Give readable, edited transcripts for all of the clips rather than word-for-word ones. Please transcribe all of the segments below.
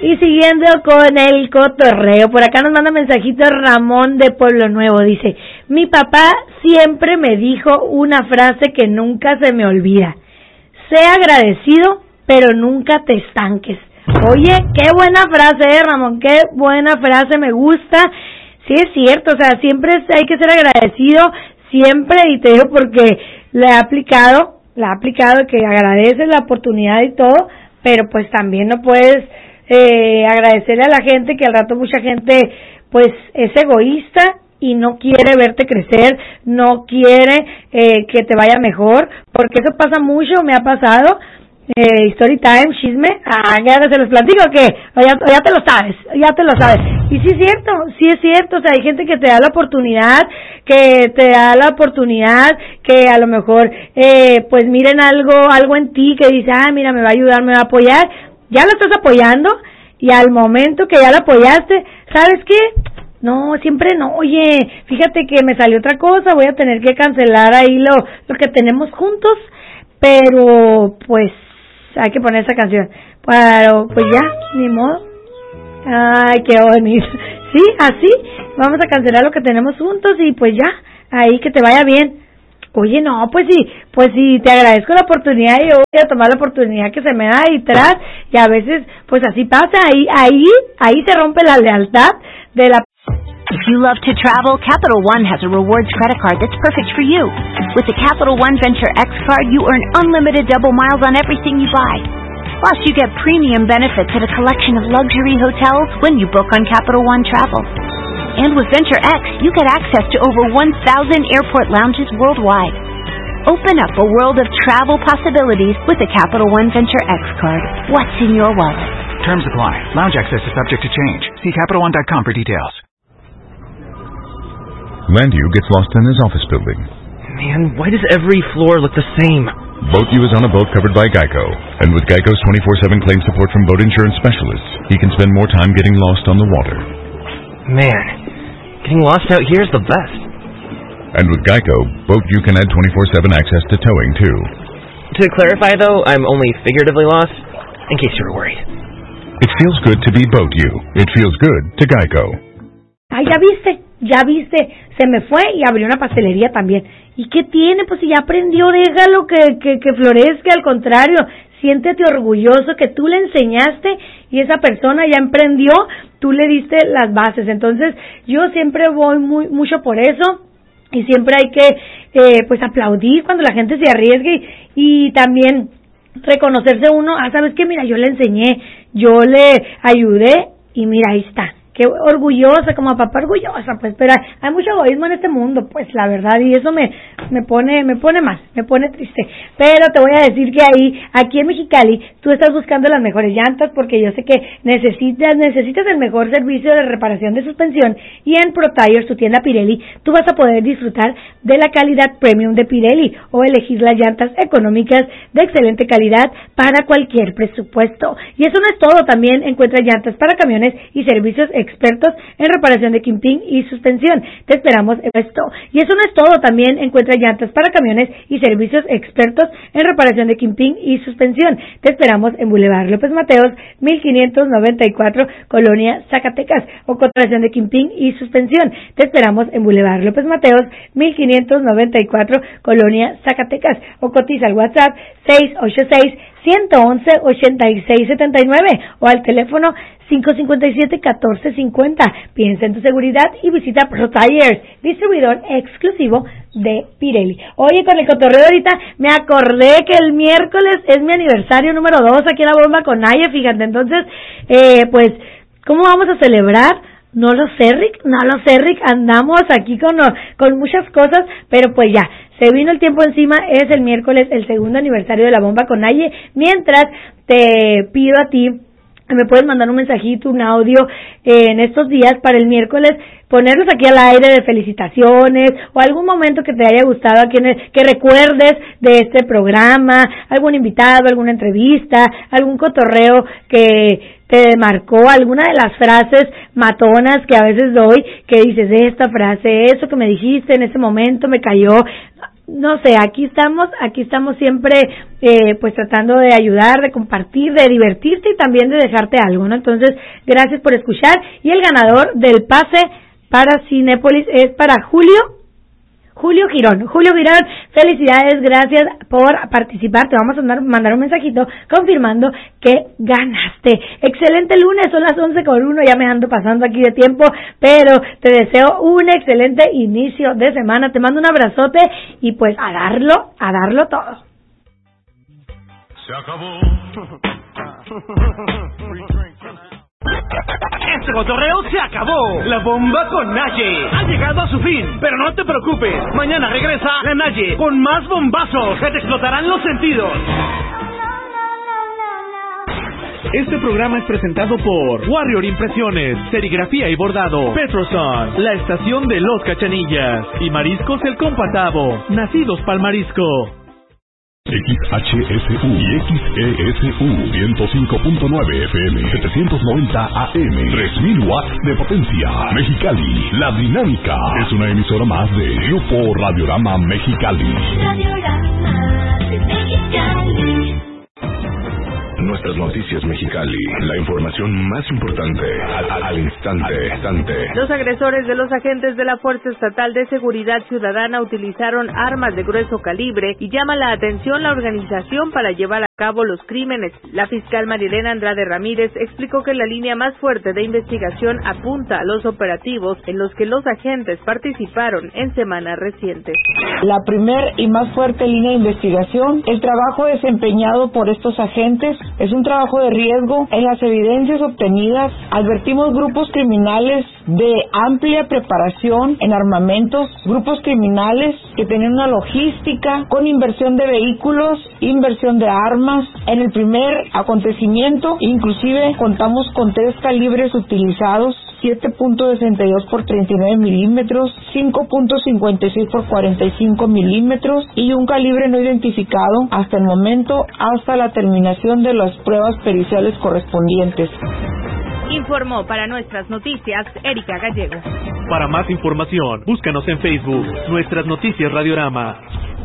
Y siguiendo con el cotorreo, por acá nos manda mensajito Ramón de Pueblo Nuevo, dice, mi papá siempre me dijo una frase que nunca se me olvida, sé agradecido, pero nunca te estanques. Oye, qué buena frase, Ramón, qué buena frase, me gusta. Sí es cierto, o sea, siempre hay que ser agradecido, siempre, y te digo porque la ha aplicado que agradeces la oportunidad y todo, pero pues también no puedes agradecerle a la gente, que al rato mucha gente pues es egoísta y no quiere verte crecer, no quiere que te vaya mejor, porque eso pasa mucho, me ha pasado. Story time, chisme, ya se los platico, que ya te lo sabes. Y sí es cierto, o sea, hay gente que te da la oportunidad, que a lo mejor pues miren algo en ti, que dice, mira, me va a ayudar, me va a apoyar, ya lo estás apoyando, y al momento que ya lo apoyaste, ¿sabes qué? No, siempre no, oye, fíjate que me salió otra cosa, voy a tener que cancelar ahí lo que tenemos juntos, pero pues hay que poner esa canción, pero pues ya, ni modo. Ay, qué bonito. Sí, así, vamos a cancelar lo que tenemos juntos y pues ya, ahí que te vaya bien. Oye, no, pues sí, te agradezco la oportunidad y yo voy a tomar la oportunidad que se me da ahí atrás, y a veces, pues así pasa, ahí se rompe la lealtad de la... If you love to travel, Capital One has a rewards credit card that's perfect for you. With the Capital One Venture X card, you earn unlimited double miles on everything you buy. Plus, you get premium benefits at a collection of luxury hotels when you book on Capital One Travel. And with Venture X, you get access to over 1,000 airport lounges worldwide. Open up a world of travel possibilities with the Capital One Venture X card. What's in your wallet? Terms apply. Lounge access is subject to change. See CapitalOne.com for details. Landu gets lost in his office building. Man, why does every floor look the same? Boat U is on a boat covered by Geico. And with Geico's 24/7 claim support from boat insurance specialists, he can spend more time getting lost on the water. Man, getting lost out here is the best. And with Geico, Boat U can add 24/7 access to towing, too. To clarify, though, I'm only figuratively lost, in case you were worried. It feels good to be Boat U. It feels good to Geico. Ay, ya viste, se me fue y abrió una pastelería también. ¿Y qué tiene? Pues si ya aprendió, déjalo que florezca, al contrario, siéntete orgulloso que tú le enseñaste y esa persona ya emprendió, tú le diste las bases. Entonces, yo siempre voy mucho por eso, y siempre hay que pues aplaudir cuando la gente se arriesgue, y también reconocerse uno, ¿sabes qué? Mira, yo le enseñé, yo le ayudé y mira, ahí está. Qué orgullosa, como papá orgullosa, pues, pero hay mucho egoísmo en este mundo, pues, la verdad, y eso me pone triste. Pero te voy a decir que aquí en Mexicali, tú estás buscando las mejores llantas, porque yo sé que necesitas el mejor servicio de reparación de suspensión, y en Pro Tires, tu tienda Pirelli, tú vas a poder disfrutar de la calidad premium de Pirelli, o elegir las llantas económicas de excelente calidad para cualquier presupuesto. Y eso no es todo, también encuentras llantas para camiones y servicios expertos en reparación de kimping y suspensión. Te esperamos en esto. Y eso no es todo, también encuentra llantas para camiones y servicios expertos en reparación de kimping y suspensión. Te esperamos en Boulevard López Mateos, 1594, Colonia Zacatecas, o cotización de kimping y suspensión. Te esperamos en Boulevard López Mateos, 1594, Colonia Zacatecas, o cotiza al WhatsApp 686-111-8679 o al teléfono 557-1450. Piensa en tu seguridad y visita Pro Tires, distribuidor exclusivo de Pirelli. Oye, con el cotorreo ahorita me acordé que el miércoles es mi aniversario número 2 aquí en La Bomba con Naya, fíjate. Entonces, pues, ¿cómo vamos a celebrar? No lo sé, Rick, andamos aquí con muchas cosas, pero pues ya, se vino el tiempo encima, es el miércoles, el segundo aniversario de La Bomba con Naye. Mientras, te pido a ti, me puedes mandar un mensajito, un audio en estos días para el miércoles, ponerlos aquí al aire de felicitaciones, o algún momento que te haya gustado, que recuerdes de este programa, algún invitado, alguna entrevista, algún cotorreo que te marcó, alguna de las frases matonas que a veces doy, que dices, esta frase, eso que me dijiste en ese momento me cayó. no sé, aquí estamos siempre pues tratando de ayudar, de compartir, de divertirte y también de dejarte algo, ¿no? Entonces, gracias por escuchar. Y el ganador del pase para Cinépolis es para Julio Girón. Julio Girón, felicidades, gracias por participar. Te vamos a mandar un mensajito confirmando que ganaste. Excelente lunes, son las 11:01, ya me ando pasando aquí de tiempo, pero te deseo un excelente inicio de semana. Te mando un abrazote y pues a darlo todo. Se acabó. Este cotorreo se acabó. La bomba con Naye ha llegado a su fin, pero no te preocupes. Mañana regresa la Naye con más bombazos que te explotarán los sentidos. Este programa es presentado por Warrior Impresiones, Serigrafía y Bordado, Petroson, la estación de Los Cachanillas y Mariscos El Compatavo, nacidos pa'l marisco. XHSU y XESU 105.9 FM 790 AM 3000 watts de potencia. Mexicali, La Dinámica es una emisora más de Grupo Radiorama Mexicali. Radiorama de Mexicali. Nuestras noticias Mexicali, la información más importante al instante. Los agresores de los agentes de la Fuerza Estatal de Seguridad Ciudadana utilizaron armas de grueso calibre y llama la atención la organización para llevar a cabo los crímenes. La fiscal Marilena Andrade Ramírez explicó que la línea más fuerte de investigación apunta a los operativos en los que los agentes participaron en semanas recientes. La primer y más fuerte línea de investigación, el trabajo desempeñado por estos agentes es un trabajo de riesgo. En las evidencias obtenidas advertimos grupos criminales de amplia preparación en armamentos, grupos criminales que tenían una logística con inversión de vehículos, inversión de armas. En el primer acontecimiento, inclusive contamos con 3 calibres utilizados, 7.62 por 39 milímetros, 5.56 por 45 milímetros y un calibre no identificado hasta el momento, hasta la terminación de las pruebas periciales correspondientes. Informó para Nuestras Noticias Erika Gallego. Para más información, búscanos en Facebook, Nuestras Noticias Radiorama.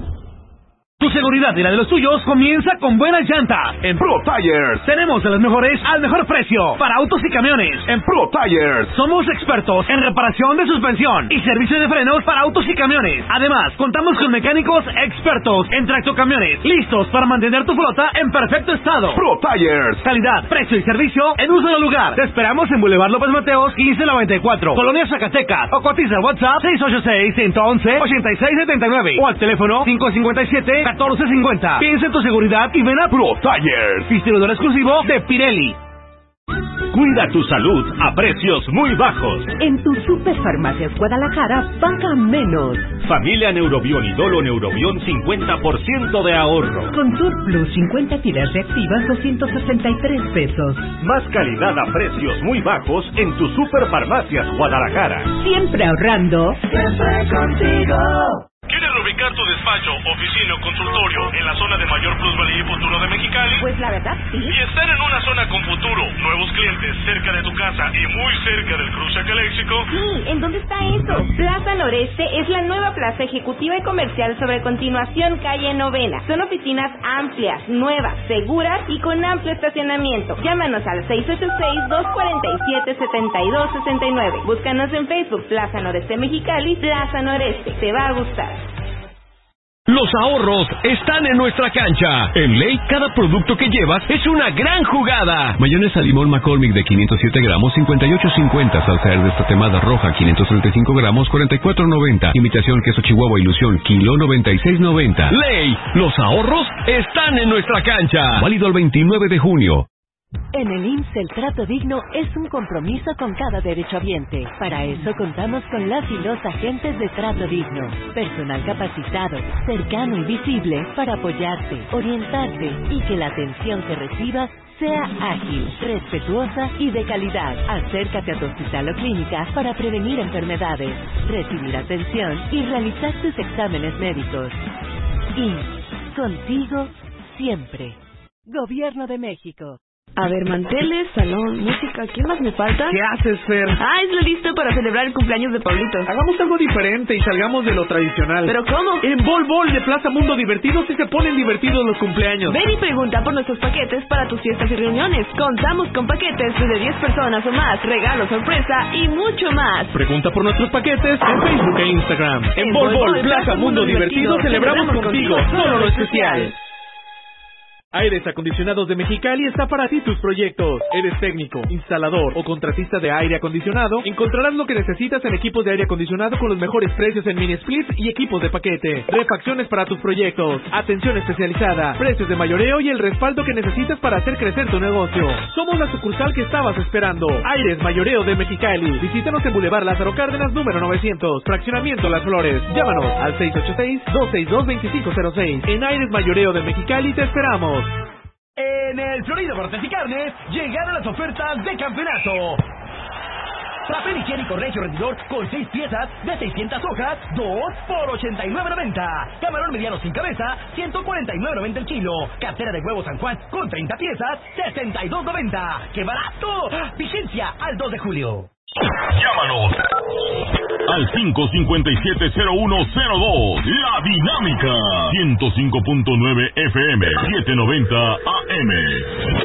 Tu seguridad y la de los tuyos comienza con buenas llantas. En Pro Tires tenemos de las mejores al mejor precio para autos y camiones. En Pro Tires somos expertos en reparación de suspensión y servicio de frenos para autos y camiones. Además, contamos con mecánicos expertos en tractocamiones, listos para mantener tu flota en perfecto estado. Pro Tires, calidad, precio y servicio en un solo lugar. Te esperamos en Boulevard López Mateos 1594, Colonia Zacatecas, o cotiza WhatsApp 686-111-8679 o al teléfono 557-1450. Piensa en tu seguridad y ven a Pro Tires, distribuidor exclusivo de Pirelli. Cuida tu salud a precios muy bajos. En tu Superfarmacias Guadalajara, paga menos. Familia Neurobión y Dolo Neurobión, 50% de ahorro. Con Surplus 50 tiras reactivas, 263 pesos. Más calidad a precios muy bajos en tu Superfarmacias Guadalajara. Siempre ahorrando. Siempre contigo. ¿Quieres ubicar tu despacho, oficina o consultorio en la zona de mayor plusvalía y futuro de Mexicali? Pues la verdad, sí. Y estar en una zona con futuro, nuevos clientes, cerca de tu casa y muy cerca del cruce Caléxico. Sí, ¿en dónde está eso? Plaza Noreste es la nueva plaza ejecutiva y comercial sobre Continuación Calle Novena. Son oficinas amplias, nuevas, seguras y con amplio estacionamiento. Llámanos al 686-247-7269. Búscanos en Facebook, Plaza Noreste Mexicali, Plaza Noreste. Te va a gustar. Los ahorros están en nuestra cancha. En Ley, cada producto que llevas es una gran jugada. Mayonesa limón McCormick de 507 gramos, 58.50. Salsa verde tatemada roja, 535 gramos, 44.90. Imitación queso Chihuahua Ilusión, kilo, 96.90. Ley, los ahorros están en nuestra cancha. Válido el 29 de junio. En el IMSS el trato digno es un compromiso con cada derechohabiente. Para eso contamos con las y los agentes de trato digno. Personal capacitado, cercano y visible para apoyarte, orientarte y que la atención que recibas sea ágil, respetuosa y de calidad. Acércate a tu hospital o clínica para prevenir enfermedades, recibir atención y realizar tus exámenes médicos. IMSS, contigo siempre. Gobierno de México. A ver, manteles, salón, música, ¿quién más me falta? ¿Qué haces, Fer? Ah, es la lista para celebrar el cumpleaños de Pablito. Hagamos algo diferente y salgamos de lo tradicional. ¿Pero cómo? En Bol de Plaza Mundo Divertido sí se ponen divertidos los cumpleaños. Ven y pregunta por nuestros paquetes para tus fiestas y reuniones. Contamos con paquetes desde 10 personas o más, regalos sorpresa y mucho más. Pregunta por nuestros paquetes en Facebook e Instagram. En Bol Plaza Mundo Divertido celebramos contigo solo lo especial. Aires Acondicionados de Mexicali está para ti tus proyectos. ¿Eres técnico, instalador o contratista de aire acondicionado? Encontrarás lo que necesitas en equipos de aire acondicionado con los mejores precios en mini splits y equipos de paquete. Refacciones para tus proyectos, atención especializada, precios de mayoreo y el respaldo que necesitas para hacer crecer tu negocio. Somos la sucursal que estabas esperando. Aires Mayoreo de Mexicali. Visítanos en Boulevard Lázaro Cárdenas número 900, Fraccionamiento Las Flores. Llámanos al 686-262-2506. En Aires Mayoreo de Mexicali te esperamos. En el Florida Bartes y Carnes llegaron las ofertas de campeonato. Papel higiénico Regio Rendidor con 6 piezas de 600 hojas, 2 por $89.90. Camarón mediano sin cabeza, $149.90 el kilo. Cartera de huevo San Juan con 30 piezas, $62.90. ¡Qué barato! Vigencia al 2 de julio. Llámanos al 557-0102. La Dinámica 105.9 FM 790 AM.